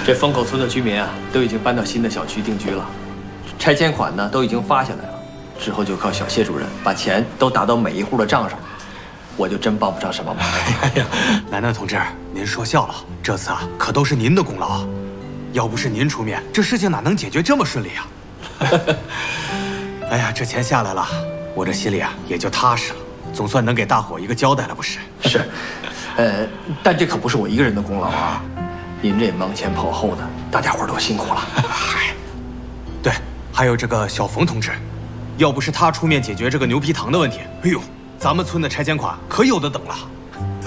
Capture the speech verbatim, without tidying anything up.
这风口村的居民啊，都已经搬到新的小区定居了，拆迁款呢都已经发下来了，之后就靠小谢主任把钱都打到每一户的账上，我就真帮不上什么忙。 哎呀，南南同志，您说笑了，这次啊可都是您的功劳啊，要不是您出面，这事情哪能解决这么顺利啊？哎呀，这钱下来了，我这心里啊也就踏实了，总算能给大伙一个交代了，不是？ 是，呃，但这可不是我一个人的功劳啊。 您这忙前跑后的，大家伙都辛苦了。 嗨，对，还有这个小冯同志，要不是他出面解决这个牛皮糖的问题，哎呦，咱们村的拆迁款可有的等了。